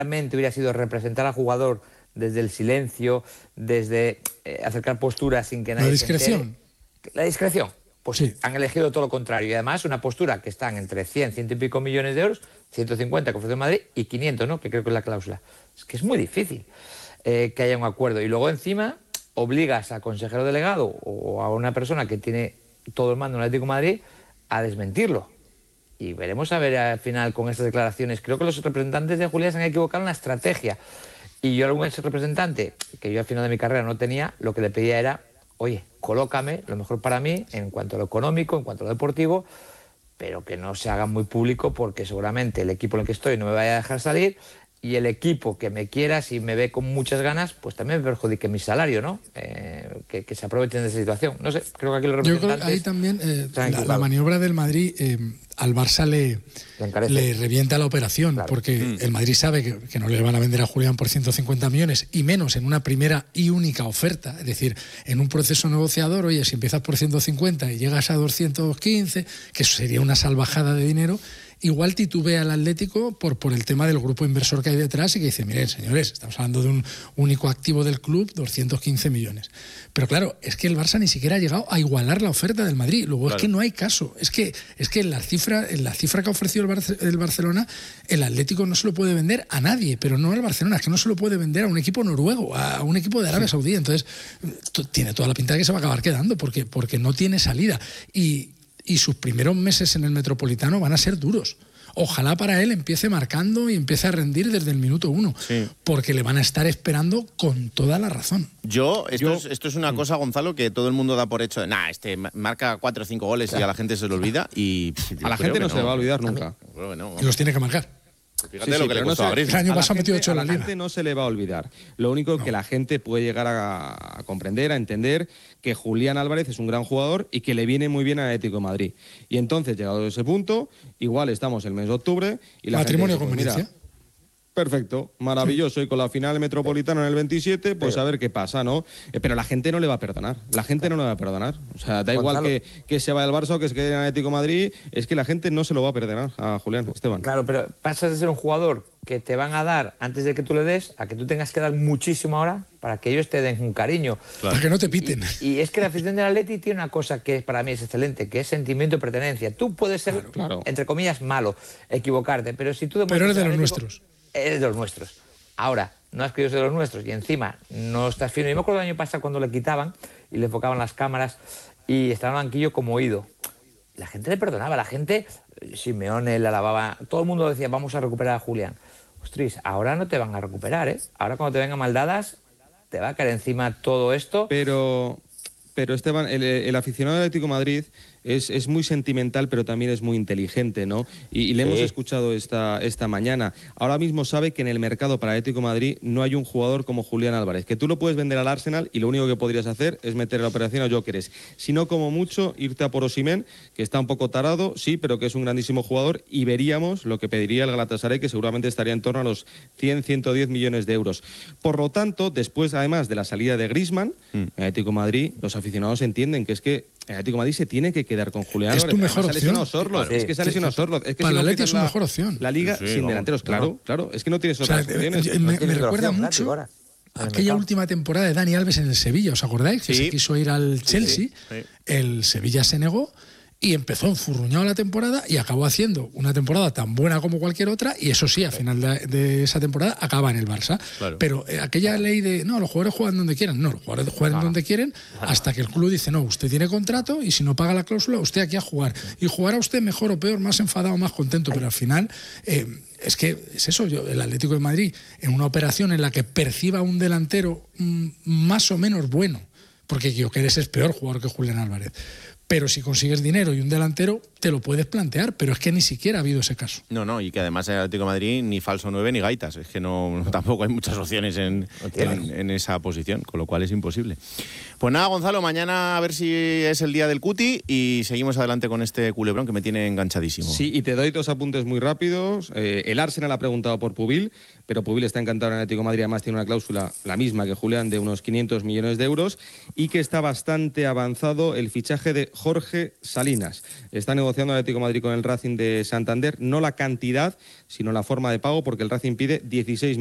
realmente hubiera sido representar al jugador desde el silencio, desde acercar posturas sin que nadie La discreción. La discreción. Pues sí, han elegido todo lo contrario. Y además una postura que están entre 100, 100 y pico millones de euros, 150 que ofrece Madrid y 500, ¿no? Que creo que es la cláusula. Es que es muy difícil que haya un acuerdo. Y luego encima obligas a consejero delegado o a una persona que tiene todo el mando en el Atlético de Madrid a desmentirlo. Y veremos a ver al final con estas declaraciones. Creo que los representantes de Julián se han equivocado en la estrategia. Y yo, algún ex representante que yo al final de mi carrera no tenía, lo que le pedía era, oye, colócame lo mejor para mí en cuanto a lo económico, en cuanto a lo deportivo, pero que no se haga muy público porque seguramente el equipo en el que estoy no me vaya a dejar salir y el equipo que me quiera, si me ve con muchas ganas, pues también me perjudique mi salario, ¿no? Que se aprovechen de esa situación. No sé, creo que aquí los representantes... Yo creo que ahí también la maniobra del Madrid al Barça le revienta la operación, claro, porque el Madrid sabe que no le van a vender a Julián por 150 millones, y menos en una primera y única oferta. Es decir, en un proceso negociador, oye, si empiezas por 150 y llegas a 215, que eso sería una salvajada de dinero, igual titubea el Atlético por el tema del grupo inversor que hay detrás y que dice, miren, señores, estamos hablando de un único activo del club, 215 millones. Pero claro, es que el Barça ni siquiera ha llegado a igualar la oferta del Madrid. Luego claro, es que no hay caso. Es que en la cifra que ha ofrecido el Barcelona, el Atlético no se lo puede vender a nadie, pero no al Barcelona, es que no se lo puede vender a un equipo noruego, a un equipo de Arabia Saudí. Entonces, tiene toda la pinta de que se va a acabar quedando porque no tiene salida. Y sus primeros meses en el Metropolitano van a ser duros. Ojalá para él empiece marcando y empiece a rendir desde el minuto 1, sí, porque le van a estar esperando con toda la razón. Esto es una cosa, Gonzalo, que todo el mundo da por hecho. Marca 4 o 5 goles y a la gente se le olvida. Y a la gente no se le va a olvidar nunca. Y los tiene que marcar. Fíjate lo que le costó abrir. El año pasado metió 8 en la liga. A la gente no se le va a olvidar. Lo único que la gente puede llegar a comprender, a entender, que Julián Álvarez es un gran jugador y que le viene muy bien al Atlético de Madrid. Y entonces, llegado a ese punto, igual estamos el mes de octubre y la matrimonio gente dice, con Venecia. Perfecto, maravilloso. Y con la final metropolitana en el 27, pues a ver qué pasa, ¿no? Pero la gente no le va a perdonar. La gente no le va a perdonar. O sea, da igual que se vaya al Barça o que se quede en Atlético de Madrid, es que la gente no se lo va a perdonar a Julián, Esteban. Claro, pero pasas de ser un jugador que te van a dar antes de que tú le des, a que tú tengas que dar muchísimo ahora para que ellos te den un cariño. Claro. Para que no te piten. Y es que la afición del Atleti tiene una cosa que para mí es excelente, que es sentimiento de pertenencia. Tú puedes ser, entre comillas, malo, equivocarte, pero si tú... Pero eres de los nuestros. Eres de los nuestros. Ahora, no has querido ser de los nuestros y encima no estás fino. Yo me acuerdo el año pasado cuando le quitaban y le enfocaban las cámaras y estaba en el banquillo como oído. La gente le perdonaba, la gente, Simeone le alababa, todo el mundo decía, vamos a recuperar a Julián. Ostras, ahora no te van a recuperar, ¿eh? Ahora cuando te vengan maldadas, te va a caer encima todo esto. Pero Esteban, el aficionado del Atlético de Madrid es muy sentimental, pero también es muy inteligente, ¿no? Y le hemos escuchado esta mañana. Ahora mismo sabe que en el mercado para Atlético de Madrid no hay un jugador como Julián Álvarez, que tú lo puedes vender al Arsenal y lo único que podrías hacer es meter en la operación a Gyökeres. Si no, como mucho, irte a por Osimhen, que está un poco tarado, sí, pero que es un grandísimo jugador, y veríamos lo que pediría el Galatasaray, que seguramente estaría en torno a los 100, 110 millones de euros. Por lo tanto, después, además de la salida de Griezmann, en Atlético de Madrid, los aficionados entienden que es que el Atlético de Madrid se tiene que quedar con Julián Álvarez. Es tu mejor opción. Es que se ha lesionado Sorloth. Es que para el Atlético es su mejor opción. La liga sin delanteros, claro. Es que no tienes otras opciones. Me recuerda mucho aquella última temporada de Dani Alves en el Sevilla, ¿os acordáis? Que se quiso ir al Chelsea, el Sevilla se negó y empezó enfurruñado la temporada y acabó haciendo una temporada tan buena como cualquier otra, y eso sí, al final de esa temporada acaba en el Barça. Claro. Pero aquella ley de, no, los jugadores juegan donde quieran, no, los jugadores juegan donde quieren, hasta que el club dice, no, usted tiene contrato y si no paga la cláusula, usted aquí a jugar. Y jugará usted mejor o peor, más enfadado o más contento, pero al final... es que es eso, el Atlético de Madrid, en una operación en la que perciba un delantero más o menos bueno, porque Gyökeres es peor jugador que Julián Álvarez, pero si consigues dinero y un delantero, te lo puedes plantear, pero es que ni siquiera ha habido ese caso. No, y que además en el Atlético de Madrid ni falso 9 ni gaitas, es que no tampoco hay muchas opciones en esa posición, con lo cual es imposible. Pues nada, Gonzalo, mañana a ver si es el día del Cuti y seguimos adelante con este culebrón que me tiene enganchadísimo. Sí, y te doy 2 apuntes muy rápidos. El Arsenal ha preguntado por Pubil, pero Pubil está encantado en el Atlético de Madrid, además tiene una cláusula, la misma que Julián, de unos 500 millones de euros, y que está bastante avanzado el fichaje de Jorge Salinas. Está negociando el Atlético de Madrid con el Racing de Santander, no la cantidad, sino la forma de pago, porque el Racing pide 16